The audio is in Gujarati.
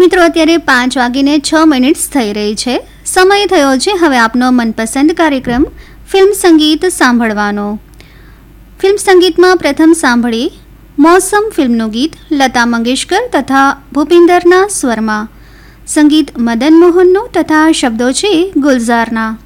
મિત્રો અત્યારે 5:06 થઈ રહી છે. સમય થયો છે હવે આપનો મનપસંદ કાર્યક્રમ ફિલ્મ સંગીત સાંભળવાનો. ફિલ્મ સંગીતમાં પ્રથમ સાંભળી મોસમ ફિલ્મનું ગીત લતા મંગેશકર તથા ભૂપિન્દરના સ્વરમાં. સંગીત મદન મોહનનું તથા શબ્દો છે ગુલઝારના.